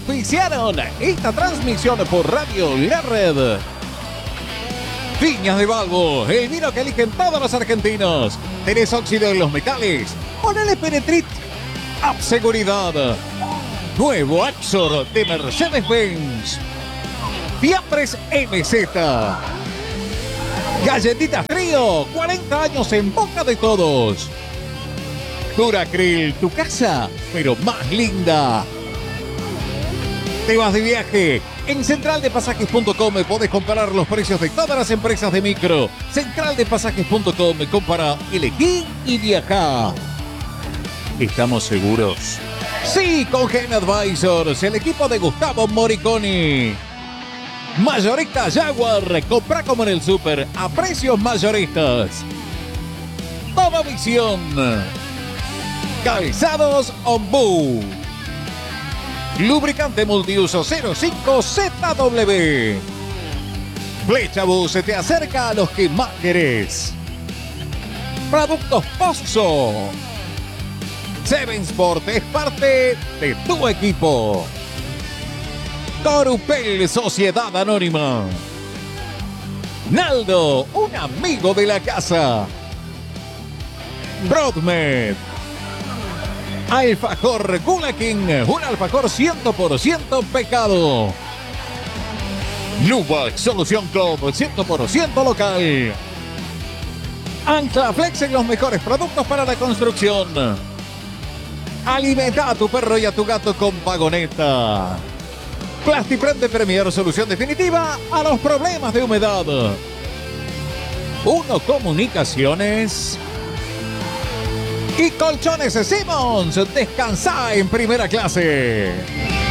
auspiciaron esta transmisión por Radio La Red. Viñas de Balbo, el vino que eligen todos los argentinos. ¿Tenés óxido en los metales? Ponele Penetrit. Up Seguridad. Nuevo Axor de Mercedes-Benz. Fiambres MZ. Galletitas Trío, 40 años en boca de todos. Duracril, tu casa, pero más linda. ¿Te vas de viaje? En centraldepasajes.com podés comparar los precios de todas las empresas de micro. Centraldepasajes.com, compara, elegí y viajá. ¿Estamos seguros? Sí, con Gen Advisors, el equipo de Gustavo Moriconi. Mayorista Jaguar, compra como en el súper, a precios mayoristas. Toda Visión. Calzados Ombú. Lubricante multiuso 05ZW. Flecha Bus se te acerca a los que más querés. Productos Pozo. Seven Sport es parte de tu equipo. Corupel Sociedad Anónima. Naldo, un amigo de la casa. Broadmed. Alfajor Gula King, un alfajor 100% pecado. Lubac Solución Club, 100% local. Ancla Flex en los mejores productos para la construcción. Alimenta a tu perro y a tu gato con Vagoneta. Plastiprem Premier, solución definitiva a los problemas de humedad. Uno Comunicaciones. Y Colchones Simmons, descansa en primera clase.